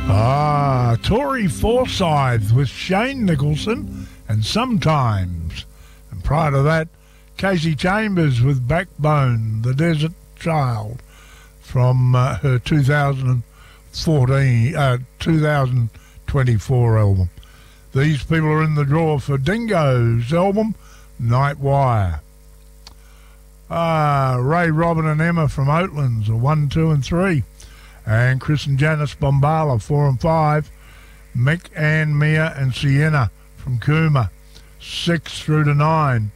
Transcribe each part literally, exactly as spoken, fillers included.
Ah, Tori Forsyth with Shane Nicholson and Sometimes. And prior to that, Casey Chambers with Backbone, The Desert Child, from uh, her two thousand fourteen, uh, two thousand twenty-four album. These people are in the draw for Dingo's album, Night Wire. Ah, Ray, Robin and Emma from Oatlands are one, two and three. And Chris and Janice Bombala, four and five. Mick, Ann, Mia and Sienna from Cooma, six through to nine.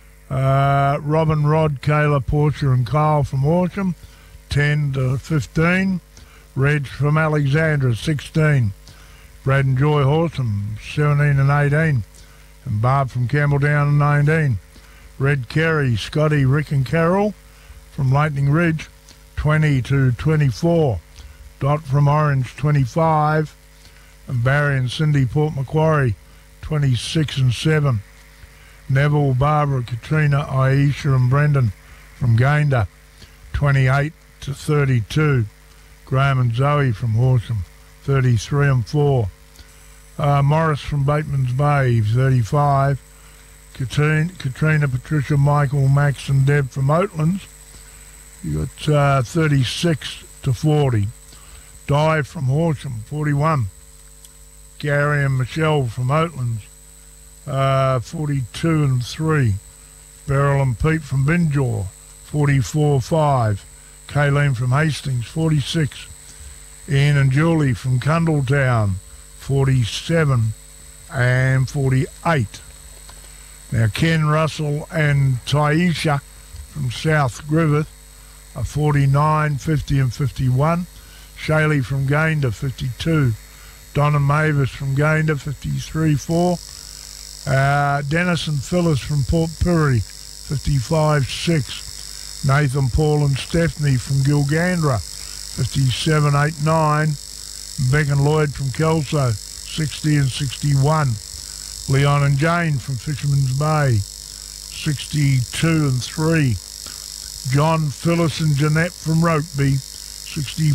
Uh, Robin, Rod, Kayla, Portia and Kyle from Horsham, ten to fifteen. Reg from Alexandra, sixteen. Brad and Joy Horsham, seventeen and eighteen. And Barb from Campbelltown, nineteen. Red Kerry, Scotty, Rick and Carol from Lightning Ridge, twenty to twenty-four. Dot from Orange, twenty-five. And Barry and Cindy, Port Macquarie, twenty-six and seven. Neville, Barbara, Katrina, Aisha and Brendan from Gayndah, twenty-eight to thirty-two. Graham and Zoe from Horsham, thirty-three and four. Uh, Morris from Bateman's Bay, thirty-five. Katrina, Katrina, Patricia, Michael, Max and Deb from Oatlands, you got uh, thirty-six to forty. Di from Horsham, forty-one. Gary and Michelle from Oatlands, uh, forty-two and three. Beryl and Pete from Binjaw, forty-four five. Kayleen from Hastings, forty-six. Ian and Julie from Cundletown, forty-seven and forty-eight. Now Ken, Russell and Taisha from South Griffith are forty-nine, fifty and fifty-one. Shaylee from Gayndah, fifty-two. Donna Mavis from Gayndah, fifty-three four. Uh, Dennis and Phyllis from Port Pirie, fifty-five six. Nathan, Paul and Stephanie from Gilgandra, fifty-seven eight nine. Beck and Lloyd from Kelso, sixty and sixty-one. Leon and Jane from Fisherman's Bay, sixty-two and three. John, Phyllis and Jeanette from Rokeby, sixty